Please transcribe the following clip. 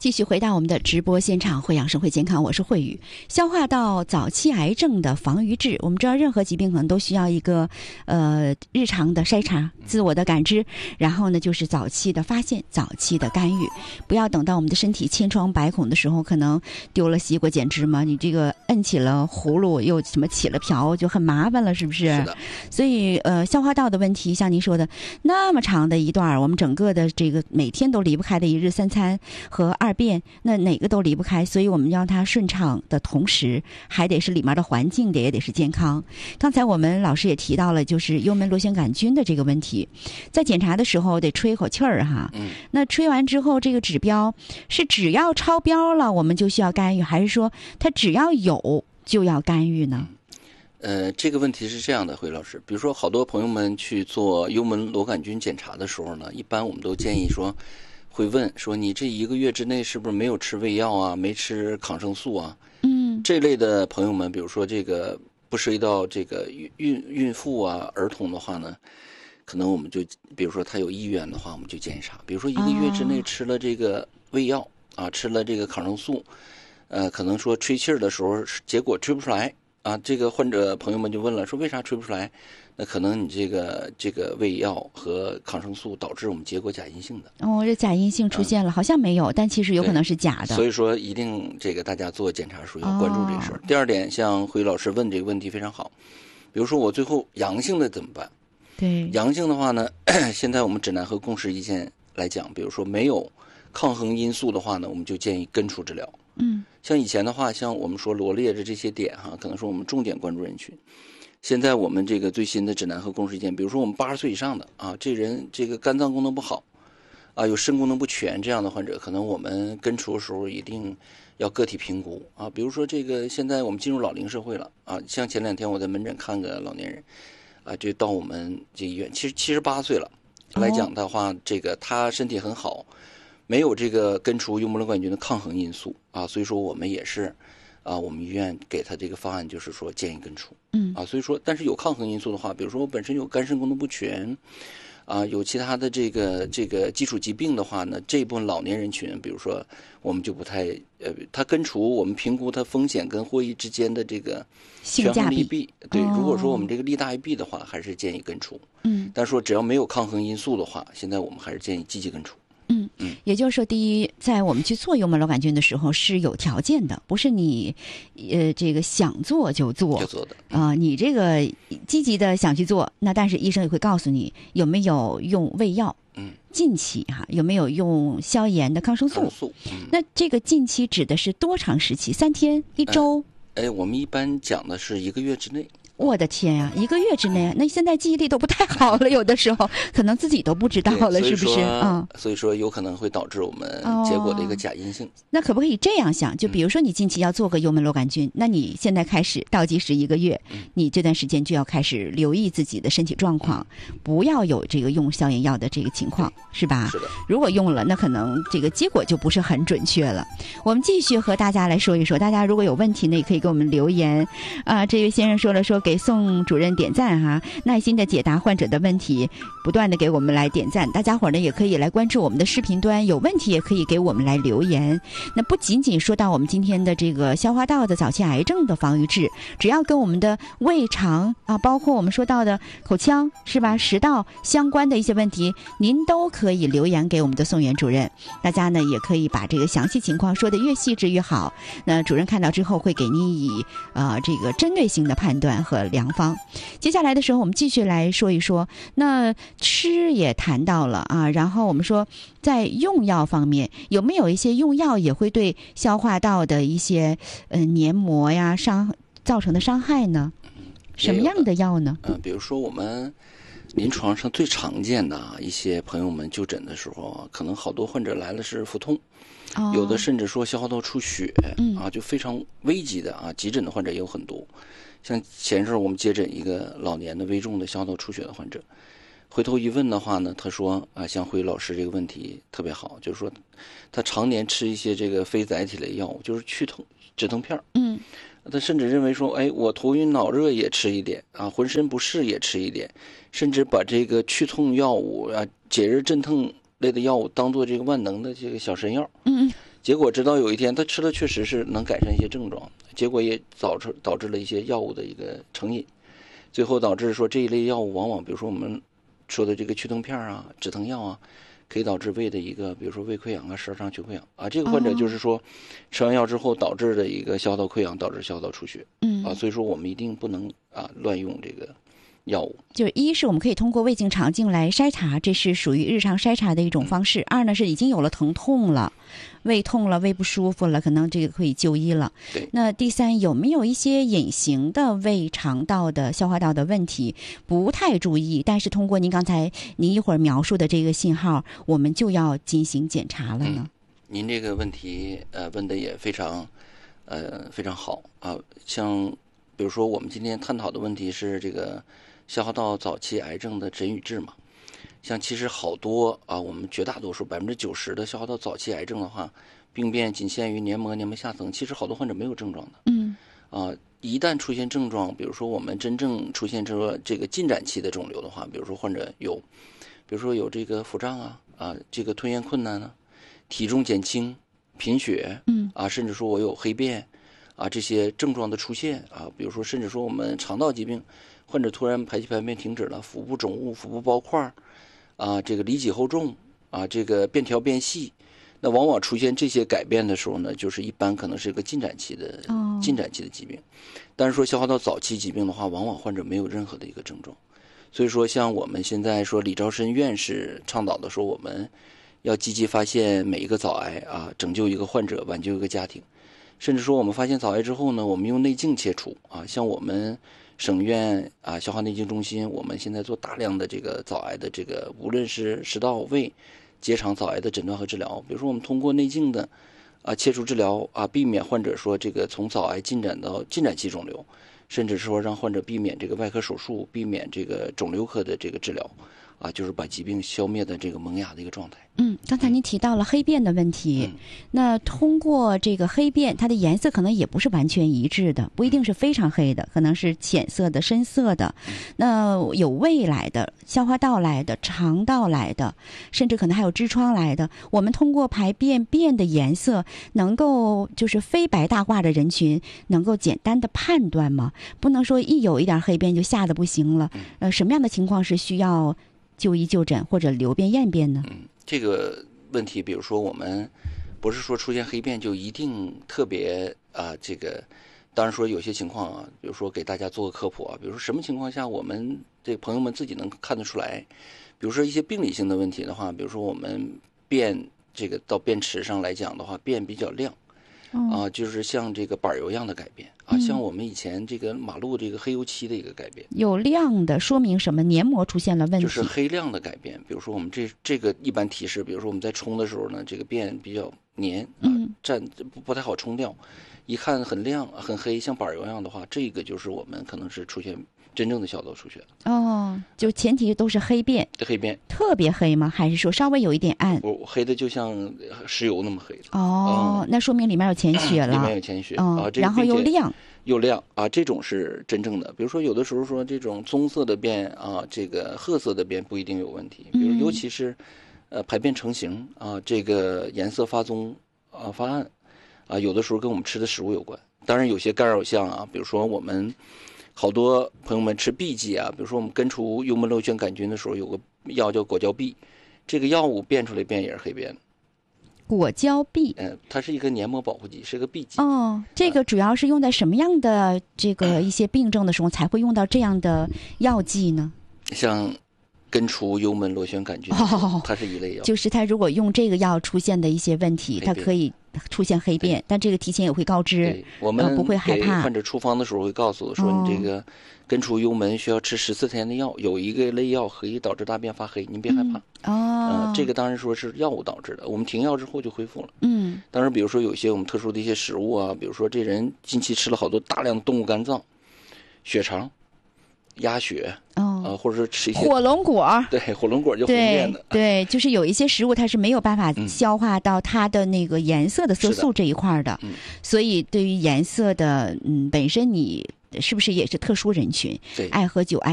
继续回到我们的直播现场，惠养生会健康，我是慧宇。消化道早期癌症的防御治，我们知道任何疾病可能都需要一个日常的筛查、自我的感知，然后呢就是早期的发现、早期的干预，不要等到我们的身体千疮百孔的时候，可能丢了西瓜捡芝麻，你这个摁起了葫芦又什么起了瓢，就很麻烦了，是不是？ 是的。 所以消化道的问题，像您说的那么长的一段，我们整个的这个每天都离不开的一日三餐和二便，那哪个都离不开，所以我们要它顺畅的同时，还得是里面的环境也得是健康。刚才我们老师也提到了，就是幽门螺旋杆菌的这个问题，在检查的时候得吹一口气儿哈。那吹完之后，这个指标是只要超标了，我们就需要干预，还是说它只要有就要干预呢？ 这个问题是这样的，慧老师，比如说好多朋友们去做幽门螺杆菌检查的时候呢，一般我们都建议说，会问说你这1个月之内是不是没有吃胃药啊，没吃抗生素啊？这类的朋友们，比如说这个不涉及到这个孕妇啊、儿童的话呢，可能我们就比如说他有意愿的话，我们就建议啥？比如说1个月之内吃了这个胃药啊，吃了这个抗生素，可能说吹气儿的时候结果吹不出来。这个患者朋友们就问了，说为啥吹不出来？那可能你这个胃药和抗生素导致我们结果假阴性的。 这假阴性出现了，好像没有，但其实有可能是假的。 所以说，一定这个大家做检查的时候要关注这个事儿。第二点，像慧老师问这个问题非常好，比如说我最后阳性的怎么办？ 对， 阳性的话呢，现在我们指南和共识意见来讲，比如说没有抗衡因素的话呢，我们就建议根除治疗。像以前的话，像我们说罗列的这些点哈，可能是我们重点关注人群。现在我们这个最新的指南和共识意见，比如说我们80岁以上的这人这个肝脏功能不好有肾功能不全这样的患者，可能我们根除的时候一定要个体评估比如说这个现在我们进入老龄社会了像前2天我在门诊看个老年人就到我们这医院，其实78岁了来讲的话，这个他身体很好。没有这个根除幽门螺杆菌的抗衡因素所以说我们也是我们医院给他这个方案就是说建议根除所以说但是有抗衡因素的话，比如说我本身有肝肾功能不全有其他的这个基础疾病的话呢，这部分老年人群，比如说我们就不太他根除我们评估他风险跟获益之间的这个权衡利弊，对，如果说我们这个利大于弊的话，还是建议根除但是说只要没有抗衡因素的话，现在我们还是建议积极根除。 也就是说，第一，在我们去做幽门螺杆菌的时候是有条件的，不是你这个想做就做的你这个积极的想去做，那但是医生也会告诉你有没有用胃药，近期有没有用消炎的抗生素，那这个近期指的是多长时期？3天、1周？ 我们一般讲的是1个月之内。 我的天呀，1个月之内，那现在记忆力都不太好了，有的时候可能自己都不知道了，是不是？ 所以说有可能会导致我们结果的一个假阴性。 那可不可以这样想？就比如说你近期要做个幽门螺杆菌，那你现在开始倒计时1个月，你这段时间就要开始留意自己的身体状况，不要有这个用消炎药的这个情况，是吧？ 是的。 如果用了，那可能这个结果就不是很准确了。我们继续和大家来说一说，大家如果有问题呢，也可以给我们留言这位先生说了，说给宋主任点赞耐心的解答患者的问题，不断的给我们来点赞。大家伙呢也可以来关注我们的视频端，有问题也可以给我们来留言。那不仅仅说到我们今天的这个消化道的早期癌症的防御治，只要跟我们的胃肠包括我们说到的口腔是吧，食道相关的一些问题，您都可以留言给我们的宋元主任。大家呢也可以把这个详细情况说得越细致越好，那主任看到之后会给您以这个针对性的判断和良方。接下来的时候我们继续来说一说，那吃也谈到了然后我们说在用药方面有没有一些用药也会对消化道的一些黏膜呀造成的伤害呢？什么样的药呢？ 比如说我们临床上最常见的一些朋友们就诊的时候可能好多患者来了是腹痛，有的甚至说消化道出血就非常危急的急诊的患者也有很多。像前阵我们接诊一个老年的危重的消化道出血的患者，回头一问的话呢，他说像慧老师这个问题特别好，就是说他常年吃一些这个非载体类药物，就是去痛止疼片他甚至认为说我头晕脑热也吃一点浑身不适也吃一点，甚至把这个去痛药物解热镇痛类的药物当做这个万能的这个小神药结果直到有一天他吃了确实是能改善一些症状，结果也导致了一些药物的一个成瘾，最后导致说这一类药物往往比如说我们说的这个去疼片啊、止疼药啊，可以导致胃的一个比如说胃溃疡啊、十二肠群溃疡啊，这个患者就是说吃完药之后导致的一个消化道溃疡，导致消化道出血，所以说我们一定不能乱用这个药物。 就是一是我们可以通过胃镜肠镜来筛查，这是属于日常筛查的一种方式。二呢是已经有了疼痛了，胃痛了，胃不舒服了，可能这个可以就医了。 对。 那第三，有没有一些隐形的胃肠道的消化道的问题不太注意，但是通过您一会儿描述的这个信号，我们就要进行检查了呢？ 您这个问题问的也非常好啊。像比如说我们今天探讨的问题是这个消化道早期癌症的诊与治嘛，像其实好多我们绝大多数90%的消化道早期癌症的话，病变仅限于黏膜下层，其实好多患者没有症状的。一旦出现症状，比如说我们真正出现这个进展期的肿瘤的话，比如说患者比如说有这个腹胀这个吞咽困难体重减轻、贫血，甚至说我有黑便这些症状的出现比如说甚至说我们肠道疾病，患者突然排气排便停止了，腹部肿物、腹部包块这个里脊厚重这个便条变细，那往往出现这些改变的时候呢，就是一般可能是一个进展期的疾病。但是说消化道早期疾病的话，往往患者没有任何的一个症状。所以说像我们现在说李兆申院士倡导的说，我们要积极发现每一个早癌拯救一个患者，挽救一个家庭。甚至说我们发现早癌之后呢，我们用内镜切除像我们省院消化内镜中心，我们现在做大量的这个早癌的这个无论是食道、胃、结肠早癌的诊断和治疗。比如说我们通过内镜的切除治疗避免患者说这个从早癌进展到进展期肿瘤，甚至说让患者避免这个外科手术，避免这个肿瘤科的这个治疗就是把疾病消灭的这个萌芽的一个状态。 刚才您提到了黑便的问题，那通过这个黑便，它的颜色可能也不是完全一致的，不一定是非常黑的，可能是浅色的、深色的。那有胃来的、消化道来的、肠道来的，甚至可能还有痔疮来的。我们通过排便的颜色，能够就是非白大褂的人群，能够简单的判断吗？不能说一有一点黑便就吓得不行了。什么样的情况是需要就医就诊或者留便验便呢？ 这个问题，比如说我们不是说出现黑便就一定特别这个，当然说有些情况比如说给大家做个科普比如说什么情况下我们这朋友们自己能看得出来，比如说一些病理性的问题的话，比如说我们便这个到便池上来讲的话，便比较亮。就是像这个板油样的改变像我们以前这个马路这个黑油漆的一个改变， 有亮的说明什么？黏膜出现了问题， 就是黑亮的改变。比如说我们这个一般提示，比如说我们在冲的时候呢，这个便比较黏不太好冲掉，一看很亮很黑，像板油样的话，这个就是我们可能是出现真正的消化道出血就前提都是黑便。 黑便特别黑吗？还是说稍微有一点暗？ 黑的就像石油那么黑那说明里面有潜血了。 里面有潜血然后又亮这种是真正的。比如说有的时候说这种棕色的便这个褐色的便不一定有问题，比如尤其是排便成型这个颜色发棕发暗有的时候跟我们吃的食物有关。当然有些干扰项比如说我们好多朋友们吃 B 剂比如说我们根除幽门螺旋杆菌的时候有个药叫果胶 B， 这个药物变出来便也是黑便。 果胶 B 它是一个黏膜保护剂，是个 B 剂这个主要是用在什么样的这个一些病症的时候才会用到这样的药剂呢？ 像根除幽门螺旋杆菌它是一类药， 就是它如果用这个药出现的一些问题，它可以出现黑便，但这个提前也会告知， 我们不会害怕。 患者处方的时候会告诉说你这个根除幽门需要吃14天的药，有一个类药可以导致大便发黑，您别害怕这个当然说是药物导致的，我们停药之后就恢复了。当然比如说有些我们特殊的一些食物比如说这人近期吃了好多大量的动物肝脏、血肠、鸭血或者说吃一些火龙果， 对，火龙果就红便的， 对，就是有一些食物它是没有办法消化到它的那个颜色的色素这一块的，所以对于颜色的本身你是不是也是特殊人群？ 对， 爱喝酒爱